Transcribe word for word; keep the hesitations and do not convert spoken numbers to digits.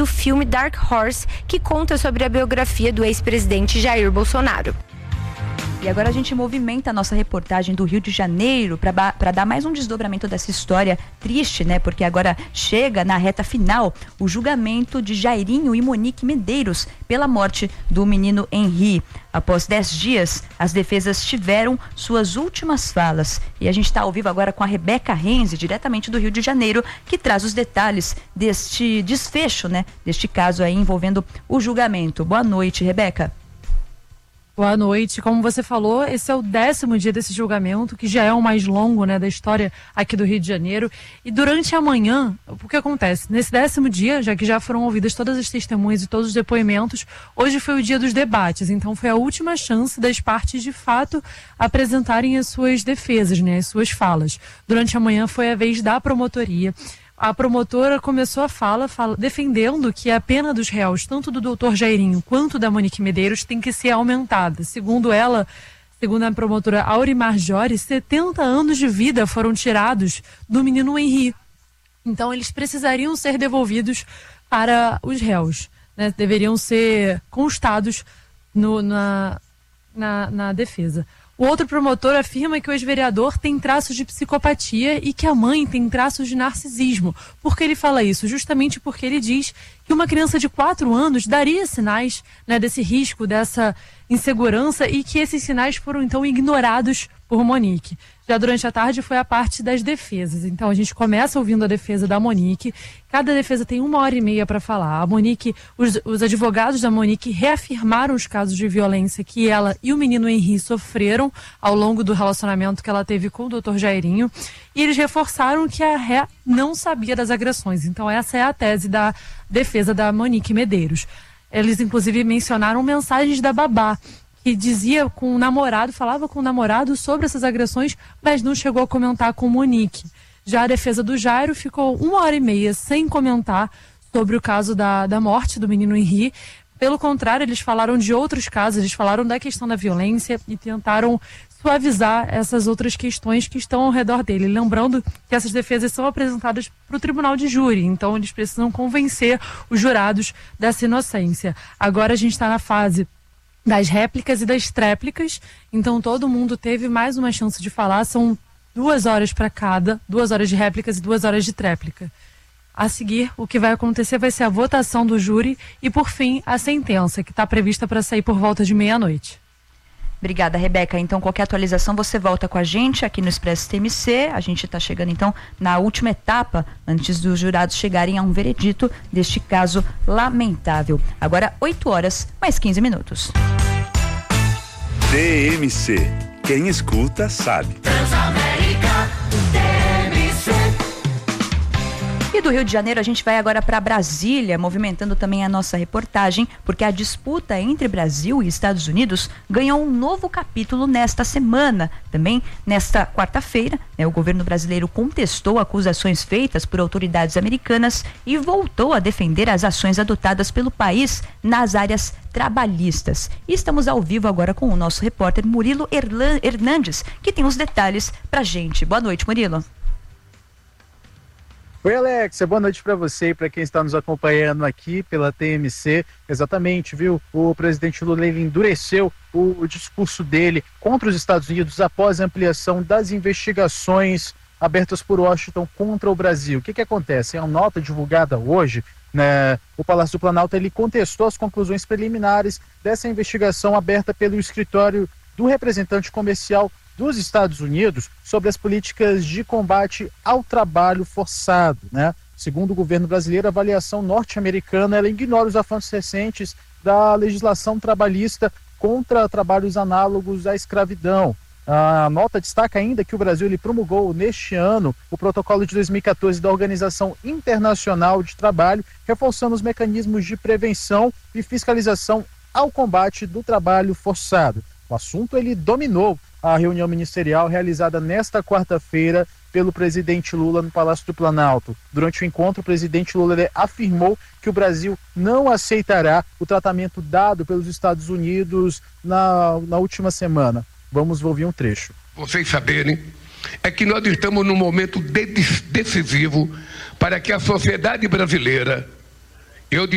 do filme Dark Horse, que conta sobre a biografia do ex-presidente Jair Bolsonaro. E agora a gente movimenta a nossa reportagem do Rio de Janeiro para dar mais um desdobramento dessa história triste, né? Porque agora chega na reta final o julgamento de Jairinho e Monique Medeiros pela morte do menino Henri. Após dez dias, as defesas tiveram suas últimas falas. E a gente está ao vivo agora com a Rebeca Renzi, diretamente do Rio de Janeiro, que traz os detalhes deste desfecho, né? Deste caso aí envolvendo o julgamento. Boa noite, Rebeca. Boa noite. Como você falou, esse é o décimo dia desse julgamento, que já é o mais longo, né, da história aqui do Rio de Janeiro. E durante a manhã, o que acontece? Nesse décimo dia, já que já foram ouvidas todas as testemunhas e todos os depoimentos, hoje foi o dia dos debates. Então foi a última chance das partes, de fato, apresentarem as suas defesas, né, as suas falas. Durante a manhã foi a vez da promotoria. A promotora começou a fala, fala defendendo que a pena dos réus, tanto do doutor Jairinho quanto da Monique Medeiros, tem que ser aumentada. Segundo ela, segundo a promotora Aurimar Jori, setenta anos de vida foram tirados do menino Henri. Então eles precisariam ser devolvidos para os réus, né? Deveriam ser constados no, na, na, na defesa. O outro promotor afirma que o ex-vereador tem traços de psicopatia e que a mãe tem traços de narcisismo. Por que ele fala isso? Justamente porque ele diz que uma criança de quatro anos daria sinais, né, desse risco, dessa insegurança, e que esses sinais foram então ignorados por Monique. Já durante a tarde foi a parte das defesas. Então a gente começa ouvindo a defesa da Monique. Cada defesa tem uma hora e meia para falar. A Monique, os, os advogados da Monique reafirmaram os casos de violência que ela e o menino Henri sofreram ao longo do relacionamento que ela teve com o doutor Jairinho. E eles reforçaram que a ré não sabia das agressões. Então essa é a tese da defesa da Monique Medeiros. Eles inclusive mencionaram mensagens da babá, que dizia com o namorado, falava com o namorado sobre essas agressões, mas não chegou a comentar com Monique. Já a defesa do Jairo ficou uma hora e meia sem comentar sobre o caso da, da morte do menino Henri. Pelo contrário, eles falaram de outros casos, eles falaram da questão da violência e tentaram suavizar essas outras questões que estão ao redor dele. Lembrando que essas defesas são apresentadas para o tribunal de júri, então eles precisam convencer os jurados dessa inocência. Agora a gente está na fase das réplicas e das tréplicas, então todo mundo teve mais uma chance de falar. São duas horas para cada, duas horas de réplicas e duas horas de tréplica. A seguir, o que vai acontecer vai ser a votação do júri e, por fim, a sentença, que está prevista para sair por volta de meia-noite. Obrigada, Rebeca. Então, qualquer atualização, você volta com a gente aqui no Expresso T M C. A gente está chegando, então, na última etapa, antes dos jurados chegarem a um veredito deste caso lamentável. Agora, oito horas, mais quinze minutos. T M C. Quem escuta, sabe. Transamérica, T M C. E do Rio de Janeiro a gente vai agora para Brasília, movimentando também a nossa reportagem, porque a disputa entre Brasil e Estados Unidos ganhou um novo capítulo nesta semana. Também nesta quarta-feira, né, o governo brasileiro contestou acusações feitas por autoridades americanas e voltou a defender as ações adotadas pelo país nas áreas trabalhistas. E estamos ao vivo agora com o nosso repórter Murilo Erlan- Hernandes, que tem os detalhes pra gente. Boa noite, Murilo. Oi, Alexia, boa noite para você e para quem está nos acompanhando aqui pela T M C. Exatamente, viu? O presidente Lula, ele endureceu o, o discurso dele contra os Estados Unidos após a ampliação das investigações abertas por Washington contra o Brasil. O que que acontece? Em uma nota divulgada hoje, né, o Palácio do Planalto, ele contestou as conclusões preliminares dessa investigação aberta pelo escritório do representante comercial dos Estados Unidos sobre as políticas de combate ao trabalho forçado, né? Segundo o governo brasileiro, a avaliação norte-americana ela ignora os avanços recentes da legislação trabalhista contra trabalhos análogos à escravidão. A nota destaca ainda que o Brasil ele promulgou neste ano o protocolo de dois mil e quatorze da Organização Internacional de Trabalho, reforçando os mecanismos de prevenção e fiscalização ao combate do trabalho forçado. O assunto ele dominou a reunião ministerial realizada nesta quarta-feira pelo presidente Lula no Palácio do Planalto. Durante o encontro, o presidente Lula ele afirmou que o Brasil não aceitará o tratamento dado pelos Estados Unidos na, na última semana. Vamos ouvir um trecho. Vocês saberem é que nós estamos num momento de- decisivo para que a sociedade brasileira, eu